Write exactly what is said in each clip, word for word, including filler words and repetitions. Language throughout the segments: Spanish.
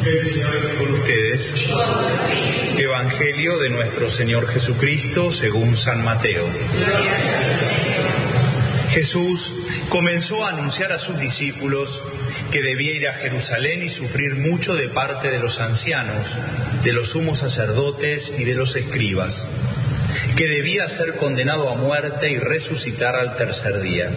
El Señor con ustedes. Evangelio de nuestro Señor Jesucristo según San Mateo. Jesús comenzó a anunciar a sus discípulos que debía ir a Jerusalén y sufrir mucho de parte de los ancianos, de los sumos sacerdotes y de los escribas, que debía ser condenado a muerte y resucitar al tercer día.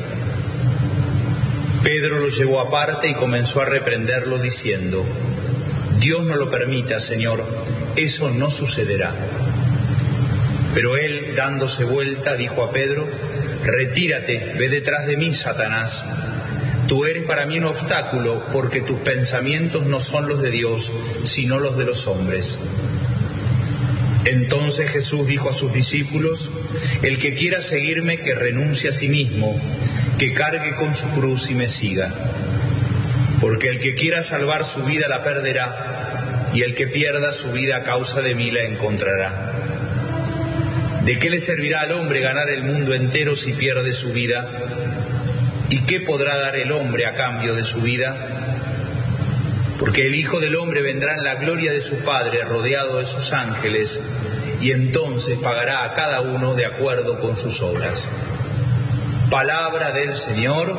Pedro lo llevó aparte y comenzó a reprenderlo diciendo: Dios no lo permita, Señor, eso no sucederá. Pero él, dándose vuelta, dijo a Pedro: Retírate, ve detrás de mí, Satanás. Tú eres para mí un obstáculo, porque tus pensamientos no son los de Dios, sino los de los hombres. Entonces Jesús dijo a sus discípulos: El que quiera seguirme, que renuncie a sí mismo, que cargue con su cruz y me siga. Porque el que quiera salvar su vida la perderá, y el que pierda su vida a causa de mí la encontrará. ¿De qué le servirá al hombre ganar el mundo entero si pierde su vida? ¿Y qué podrá dar el hombre a cambio de su vida? Porque el Hijo del Hombre vendrá en la gloria de su Padre, rodeado de sus ángeles, y entonces pagará a cada uno de acuerdo con sus obras. Palabra del Señor.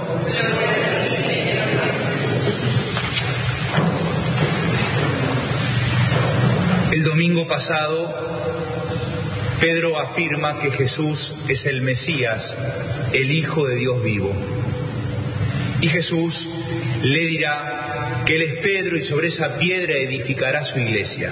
El domingo pasado, Pedro afirma que Jesús es el Mesías, el Hijo de Dios vivo. Y Jesús le dirá que Él es Pedro y sobre esa piedra edificará su iglesia.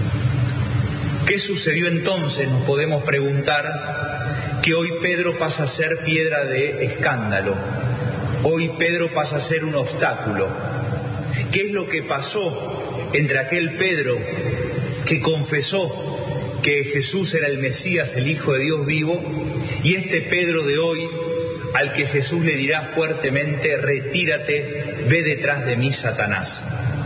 ¿Qué sucedió entonces? Nos podemos preguntar. Que hoy Pedro pasa a ser piedra de escándalo. Hoy Pedro pasa a ser un obstáculo. ¿Qué es lo que pasó entre aquel Pedro que confesó que Jesús era el Mesías, el Hijo de Dios vivo, y este Pedro de hoy, al que Jesús le dirá fuertemente: retírate, ve detrás de mí, Satanás?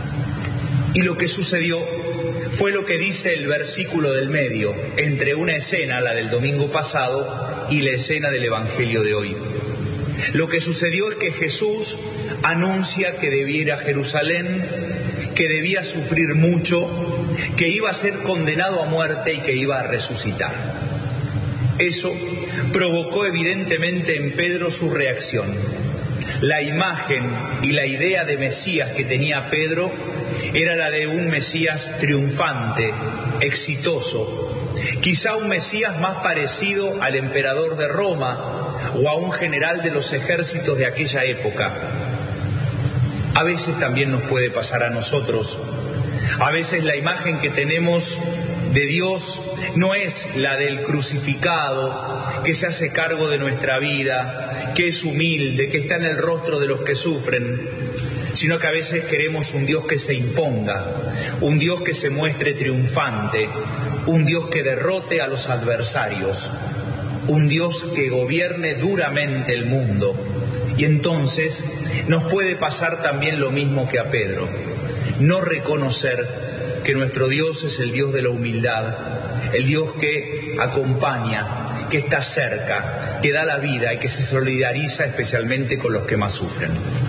Y lo que sucedió fue lo que dice el versículo del medio, entre una escena, la del domingo pasado, y la escena del Evangelio de hoy. Lo que sucedió es que Jesús anuncia que debía ir a Jerusalén, que debía sufrir mucho, que iba a ser condenado a muerte y que iba a resucitar. Eso provocó evidentemente en Pedro su reacción. La imagen y la idea de Mesías que tenía Pedro era la de un Mesías triunfante, exitoso, quizá un Mesías más parecido al emperador de Roma o a un general de los ejércitos de aquella época. A veces también nos puede pasar a nosotros. A veces la imagen que tenemos de Dios no es la del crucificado, que se hace cargo de nuestra vida, que es humilde, que está en el rostro de los que sufren, sino que a veces queremos un Dios que se imponga, un Dios que se muestre triunfante, un Dios que derrote a los adversarios, un Dios que gobierne duramente el mundo. Y entonces nos puede pasar también lo mismo que a Pedro: no reconocer que nuestro Dios es el Dios de la humildad, el Dios que acompaña, que está cerca, que da la vida y que se solidariza especialmente con los que más sufren.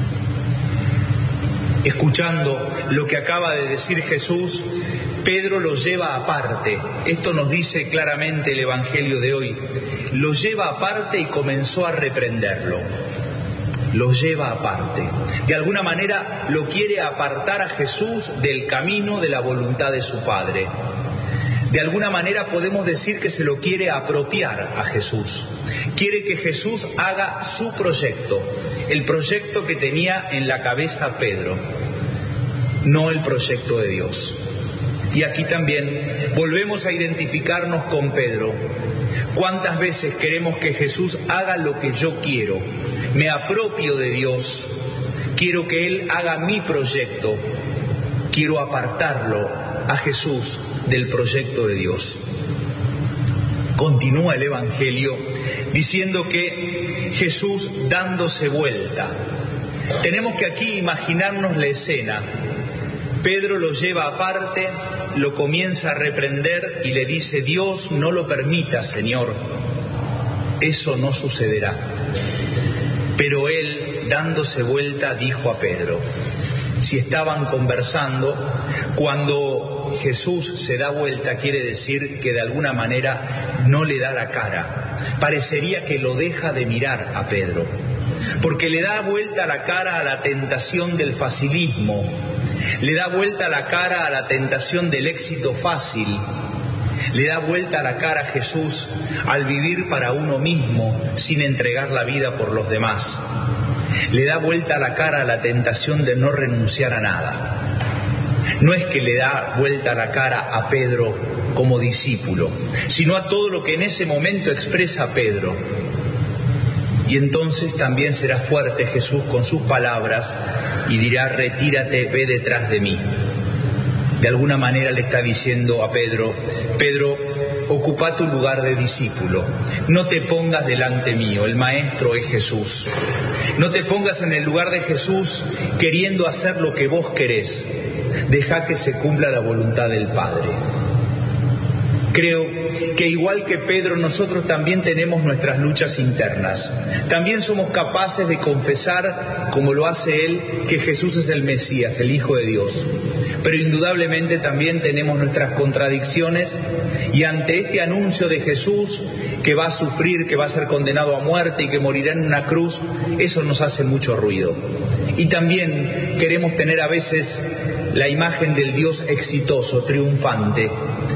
Escuchando lo que acaba de decir Jesús, Pedro lo lleva aparte. Esto nos dice claramente el Evangelio de hoy. Lo lleva aparte y comenzó a reprenderlo. Lo lleva aparte. De alguna manera lo quiere apartar a Jesús del camino de la voluntad de su Padre. De alguna manera podemos decir que se lo quiere apropiar a Jesús. Quiere que Jesús haga su proyecto, el proyecto que tenía en la cabeza Pedro, no el proyecto de Dios. Y aquí también volvemos a identificarnos con Pedro. ¿Cuántas veces queremos que Jesús haga lo que yo quiero? Me apropio de Dios, quiero que Él haga mi proyecto, quiero apartarlo a Jesús del proyecto de Dios. Continúa el Evangelio diciendo que Jesús dándose vuelta. Tenemos que aquí imaginarnos la escena. Pedro lo lleva aparte, lo comienza a reprender y le dice: Dios no lo permita, Señor, eso no sucederá. Pero él, dándose vuelta, dijo a Pedro: si estaban conversando, cuando Jesús se da vuelta, quiere decir que de alguna manera no le da la cara. Parecería que lo deja de mirar a Pedro, porque le da vuelta la cara a la tentación del facilismo, le da vuelta la cara a la tentación del éxito fácil, le da vuelta la cara a Jesús al vivir para uno mismo sin entregar la vida por los demás. Le da vuelta la cara a la tentación de no renunciar a nada. No es que le da vuelta la cara a Pedro como discípulo, sino a todo lo que en ese momento expresa Pedro. Y entonces también será fuerte Jesús con sus palabras y dirá: retírate, ve detrás de mí. De alguna manera le está diciendo a Pedro: Pedro, ocupa tu lugar de discípulo, no te pongas delante mío, el maestro es Jesús. No te pongas en el lugar de Jesús queriendo hacer lo que vos querés, deja que se cumpla la voluntad del Padre. Creo que igual que Pedro, nosotros también tenemos nuestras luchas internas. También somos capaces de confesar, como lo hace él, que Jesús es el Mesías, el Hijo de Dios. Pero indudablemente también tenemos nuestras contradicciones, y ante este anuncio de Jesús, que va a sufrir, que va a ser condenado a muerte y que morirá en una cruz, eso nos hace mucho ruido. Y también queremos tener a veces la imagen del Dios exitoso, triunfante,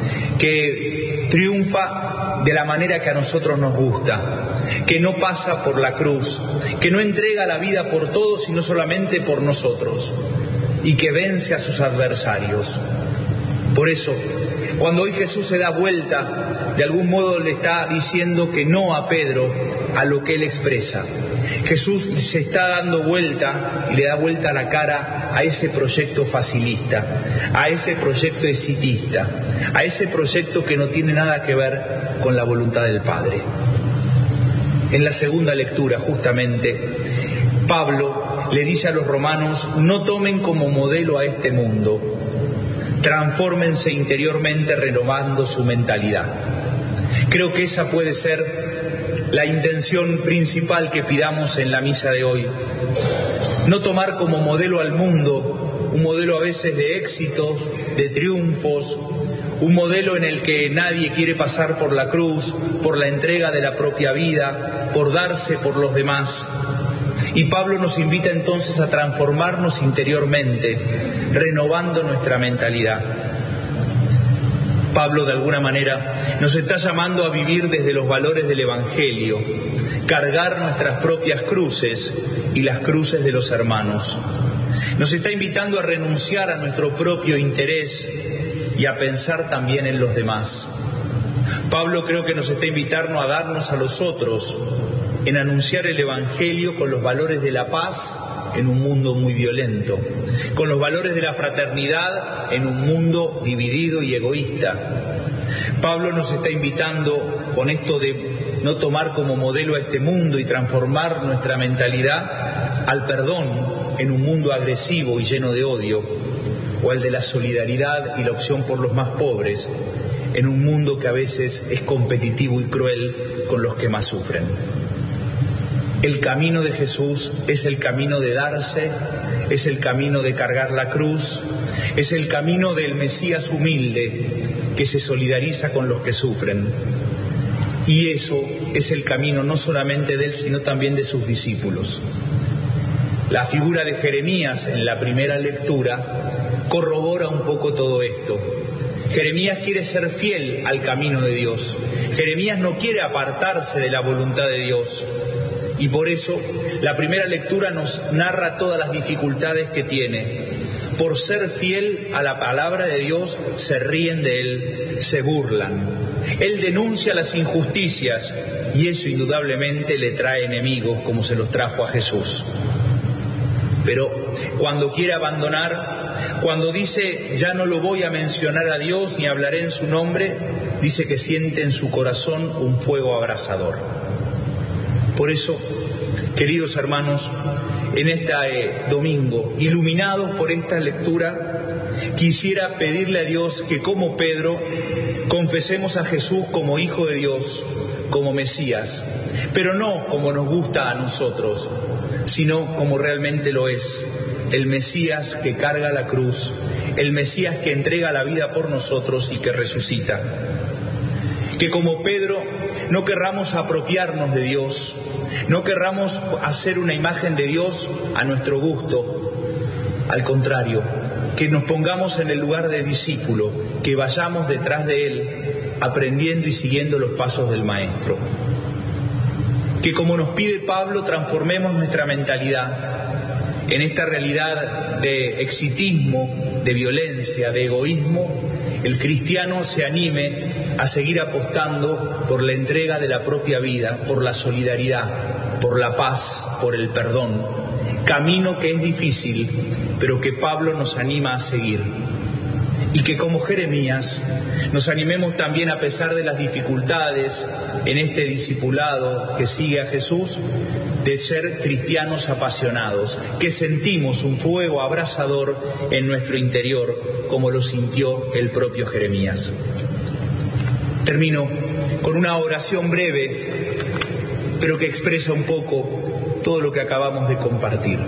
que triunfa de la manera que a nosotros nos gusta, que no pasa por la cruz, que no entrega la vida por todos, sino solamente por nosotros, y que vence a sus adversarios. Por eso, cuando hoy Jesús se da vuelta, de algún modo le está diciendo que no a Pedro, a lo que él expresa. Jesús se está dando vuelta y le da vuelta la cara a ese proyecto facilista, a ese proyecto exitista, a ese proyecto que no tiene nada que ver con la voluntad del Padre. En la segunda lectura, justamente, Pablo le dice a los romanos: no tomen como modelo a este mundo, transfórmense interiormente renovando su mentalidad. Creo que esa puede ser la intención principal que pidamos en la misa de hoy. No tomar como modelo al mundo, un modelo a veces de éxitos, de triunfos, un modelo en el que nadie quiere pasar por la cruz, por la entrega de la propia vida, por darse por los demás. Y Pablo nos invita entonces a transformarnos interiormente, renovando nuestra mentalidad. Pablo, de alguna manera, nos está llamando a vivir desde los valores del Evangelio, cargar nuestras propias cruces y las cruces de los hermanos. Nos está invitando a renunciar a nuestro propio interés y a pensar también en los demás. Pablo creo que nos está invitando a darnos a los otros, en anunciar el Evangelio con los valores de la paz en un mundo muy violento, con los valores de la fraternidad en un mundo dividido y egoísta. Pablo nos está invitando con esto de no tomar como modelo a este mundo y transformar nuestra mentalidad al perdón en un mundo agresivo y lleno de odio, o al de la solidaridad y la opción por los más pobres en un mundo que a veces es competitivo y cruel con los que más sufren. El camino de Jesús es el camino de darse, es el camino de cargar la cruz, es el camino del Mesías humilde que se solidariza con los que sufren. Y eso es el camino no solamente de él, sino también de sus discípulos. La figura de Jeremías en la primera lectura corrobora un poco todo esto. Jeremías quiere ser fiel al camino de Dios. Jeremías no quiere apartarse de la voluntad de Dios. Y por eso la primera lectura nos narra todas las dificultades que tiene. Por ser fiel a la palabra de Dios, se ríen de él, se burlan. Él denuncia las injusticias y eso indudablemente le trae enemigos, como se los trajo a Jesús. Pero cuando quiere abandonar, cuando dice ya no lo voy a mencionar a Dios ni hablaré en su nombre, dice que siente en su corazón un fuego abrasador. Por eso, queridos hermanos, en este eh, domingo, iluminados por esta lectura, quisiera pedirle a Dios que, como Pedro, confesemos a Jesús como Hijo de Dios, como Mesías, pero no como nos gusta a nosotros, sino como realmente lo es, el Mesías que carga la cruz, el Mesías que entrega la vida por nosotros y que resucita. Que como Pedro no querramos apropiarnos de Dios, no querramos hacer una imagen de Dios a nuestro gusto. Al contrario, que nos pongamos en el lugar de discípulo, que vayamos detrás de Él, aprendiendo y siguiendo los pasos del Maestro. Que como nos pide Pablo, transformemos nuestra mentalidad en esta realidad de exitismo, de violencia, de egoísmo. El cristiano se anime a seguir apostando por la entrega de la propia vida, por la solidaridad, por la paz, por el perdón. Camino que es difícil, pero que Pablo nos anima a seguir. Y que como Jeremías nos animemos también, a pesar de las dificultades en este discipulado que sigue a Jesús, de ser cristianos apasionados, que sentimos un fuego abrasador en nuestro interior, como lo sintió el propio Jeremías. Termino con una oración breve, pero que expresa un poco todo lo que acabamos de compartir.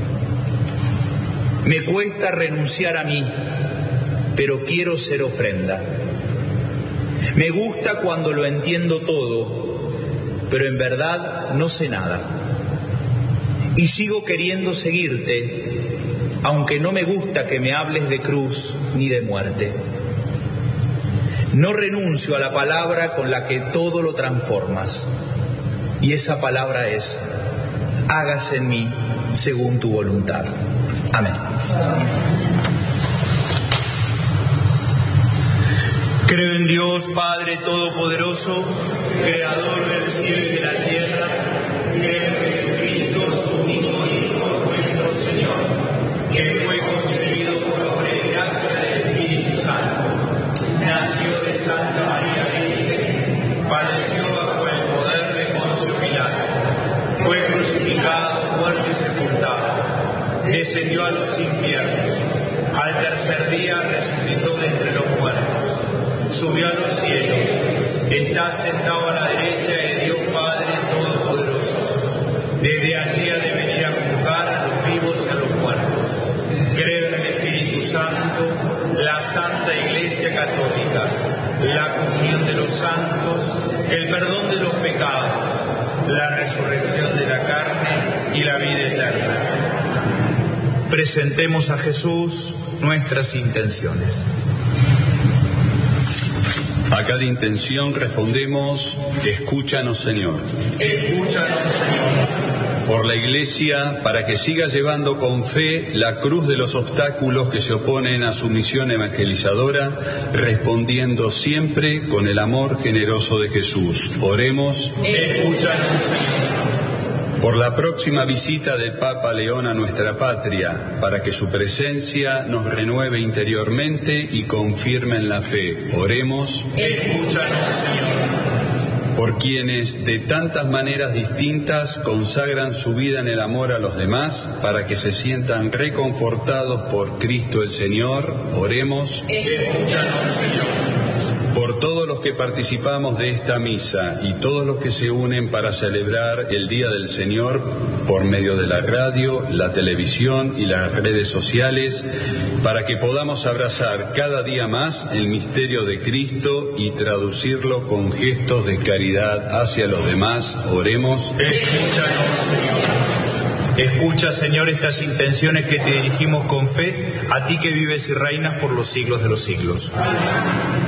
Me cuesta renunciar a mí, pero quiero ser ofrenda. Me gusta cuando lo entiendo todo, pero en verdad no sé nada. Y sigo queriendo seguirte, aunque no me gusta que me hables de cruz ni de muerte. No renuncio a la palabra con la que todo lo transformas. Y esa palabra es: hágase en mí según tu voluntad. Amén. Creo en Dios, Padre Todopoderoso, Creador del cielo y de la tierra. Creo en Jesucristo, su único Hijo, nuestro Señor, que fue concebido por obra y gracia del Espíritu Santo. Nació de Santa María Virgen, padeció bajo el poder de Poncio Pilato, fue crucificado, muerto y sepultado, descendió a los infiernos, al tercer día resucitó de entre los muertos, subió a los cielos, está sentado a la derecha de Dios Padre Todopoderoso. Desde allí ha de venir a juzgar a los vivos y a los muertos. Creo en el Espíritu Santo, la Santa Iglesia Católica, la comunión de los santos, el perdón de los pecados, la resurrección de la carne y la vida eterna. Presentemos a Jesús nuestras intenciones. A cada intención respondemos: escúchanos, Señor. Escúchanos, Señor. Por la Iglesia, para que siga llevando con fe la cruz de los obstáculos que se oponen a su misión evangelizadora, respondiendo siempre con el amor generoso de Jesús. Oremos. Escúchanos, Señor. Por la próxima visita del Papa León a nuestra patria, para que su presencia nos renueve interiormente y confirme en la fe. Oremos. Escúchanos, Señor. Por quienes de tantas maneras distintas consagran su vida en el amor a los demás, para que se sientan reconfortados por Cristo el Señor. Oremos. Escúchanos, Señor. Por todos los que participamos de esta misa y todos los que se unen para celebrar el Día del Señor por medio de la radio, la televisión y las redes sociales, para que podamos abrazar cada día más el misterio de Cristo y traducirlo con gestos de caridad hacia los demás. Oremos. Escúchanos, Señor. Escucha, Señor, estas intenciones que te dirigimos con fe, a ti que vives y reinas por los siglos de los siglos.